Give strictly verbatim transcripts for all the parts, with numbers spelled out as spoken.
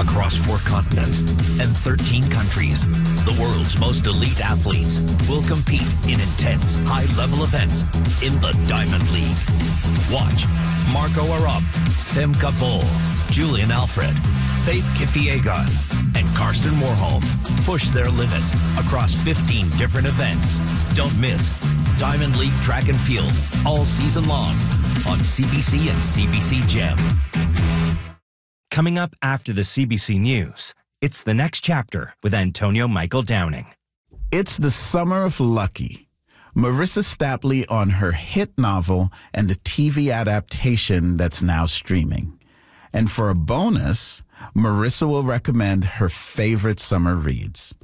across four continents and thirteen countries. The world's most elite athletes will compete in intense, high-level events in the Diamond League. Watch Marco Arop, Femke Bol, Julian Alfred, Faith Kipyegon, and Karsten Warholm push their limits across fifteen different events. Don't miss Diamond League Track and Field all season long on C B C and C B C Gem. Coming up after the C B C News, it's The Next Chapter with Antonio Michael Downing. It's the summer of Lucky. Marissa Stapley on her hit novel and the T V adaptation that's now streaming. And for a bonus, Marissa will recommend her favorite summer reads.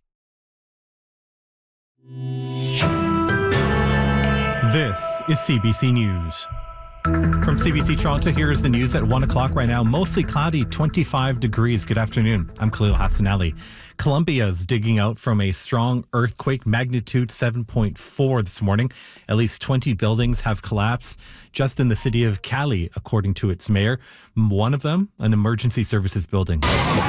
This is C B C News. From C B C Toronto, here is the news at one o'clock right now. Mostly cloudy, twenty-five degrees. Good afternoon. I'm Khalil Hassanali. Colombia is digging out from a strong earthquake, magnitude seven point four this morning. At least twenty buildings have collapsed just in the city of Cali, according to its mayor. One of them, an emergency services building.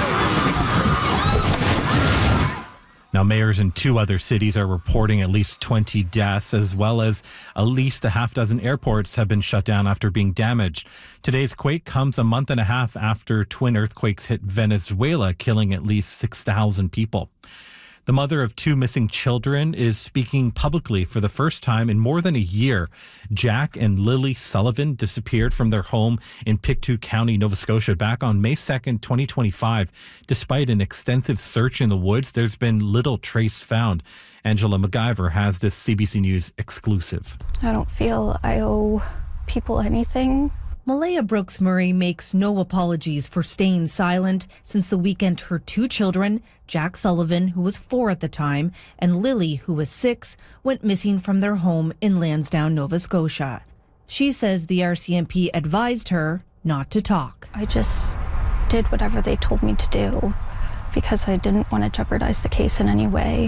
Now, mayors in two other cities are reporting at least twenty deaths, as well as at least a half dozen airports have been shut down after being damaged. Today's quake comes a month and a half after twin earthquakes hit Venezuela, killing at least six thousand people. The mother of two missing children is speaking publicly for the first time in more than a year. Jack and Lily Sullivan disappeared from their home in Pictou County, Nova Scotia, back on May second, twenty twenty-five. Despite an extensive search in the woods, there's been little trace found. Angela MacGyver has this C B C News exclusive. I don't feel I owe people anything. Malaya Brooks Murray makes no apologies for staying silent since the weekend her two children, Jack Sullivan, who was four at the time, and Lily, who was six, went missing from their home in Lansdowne, Nova Scotia. She says the R C M P advised her not to talk. I just did whatever they told me to do because I didn't want to jeopardize the case in any way.